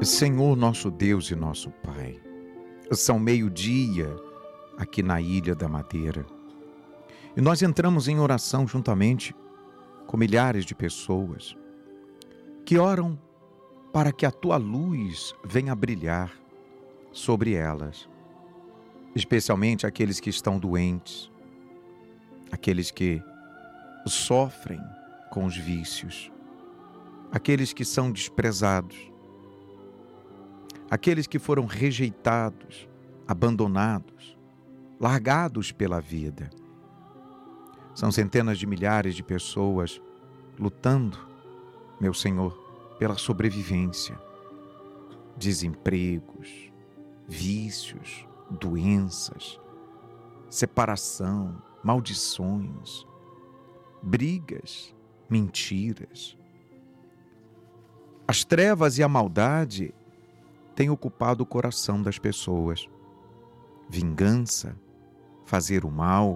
Senhor nosso Deus e nosso Pai, são meio-dia aqui na Ilha da Madeira e nós entramos em oração juntamente com milhares de pessoas que oram para que a Tua luz venha brilhar sobre elas, especialmente aqueles que estão doentes, aqueles que sofrem com os vícios, aqueles que são desprezados, aqueles que foram rejeitados, abandonados, largados pela vida. São centenas de milhares de pessoas lutando, meu Senhor, pela sobrevivência. Desempregos, vícios, doenças, separação, maldições, brigas, mentiras. As trevas e a maldade têm ocupado o coração das pessoas. Vingança, fazer o mal,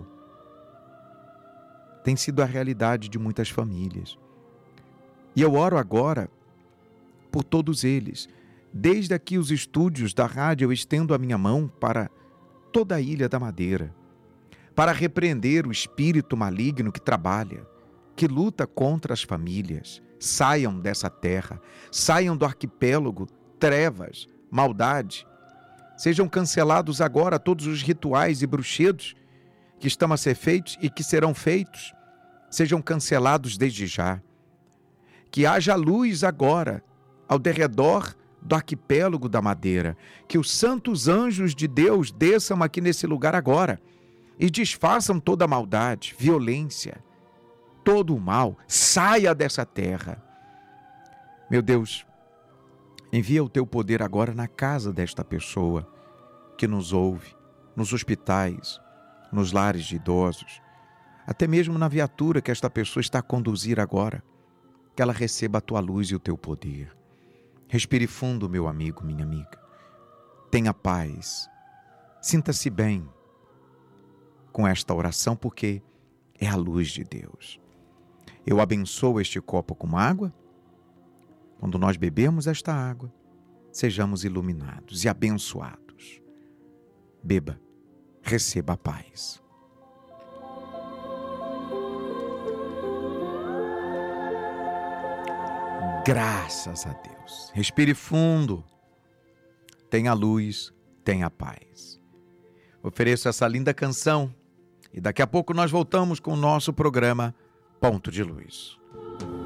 tem sido a realidade de muitas famílias. E eu oro agora por todos eles. Desde aqui os estúdios da rádio eu estendo a minha mão para toda a Ilha da Madeira, para repreender o espírito maligno que trabalha, que luta contra as famílias. Saiam dessa terra, saiam do arquipélago trevas, maldade. Sejam cancelados agora todos os rituais e bruxedos que estão a ser feitos e que serão feitos. Sejam cancelados desde já. Que haja luz agora ao derredor do arquipélago da Madeira. Que os santos anjos de Deus desçam aqui nesse lugar agora e desfaçam toda a maldade, violência, todo o mal. Saia dessa terra. Meu Deus, envia o Teu poder agora na casa desta pessoa que nos ouve, nos hospitais, nos lares de idosos, até mesmo na viatura que esta pessoa está a conduzir agora, que ela receba a Tua luz e o Teu poder. Respire fundo, meu amigo, minha amiga. Tenha paz. Sinta-se bem com esta oração, porque é a luz de Deus. Eu abençoo este copo com água. Quando nós bebemos esta água, sejamos iluminados e abençoados. Beba, receba a paz. Graças a Deus. Respire fundo. Tenha luz, tenha paz. Ofereço essa linda canção e daqui a pouco nós voltamos com o nosso programa Ponto de Luz.